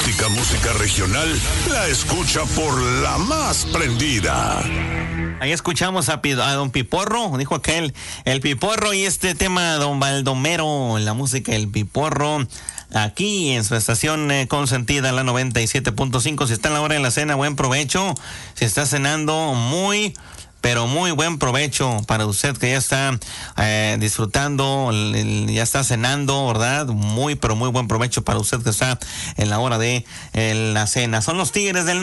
auténtica música regional la escucha por la más prendida. Ahí escuchamos a don Piporro, dijo aquel, el Piporro, y este tema, don Baldomero, la música del Piporro, aquí en su estación consentida, la 97.5. Si está en la hora de la cena, buen provecho. Si está cenando, pero muy buen provecho para usted que ya está disfrutando, ya está cenando, ¿verdad? Pero muy buen provecho para usted que está en la hora de la cena. Son los Tigres del